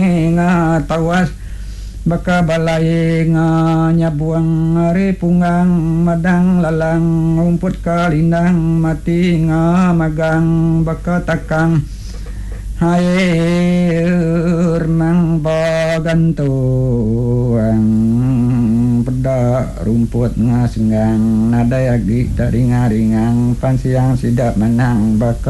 ngatawas baka balay nga nyabuang ari punggang madang lalang rumput kalindang mati nga magang baka takang hair mang bagantuang peda rumput nga senggang nadayagi dari ngaringang pansiang sidak menang baka